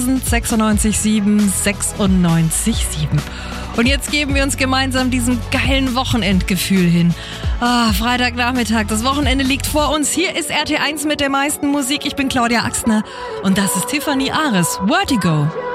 96,7, 96,7. Und jetzt geben wir uns gemeinsam diesem geilen Wochenendgefühl hin. Freitagnachmittag, das Wochenende liegt vor uns. Hier ist RT1 mit der meisten Musik. Ich bin Claudia Axtner und das ist Tiffany Ares, Vertigo.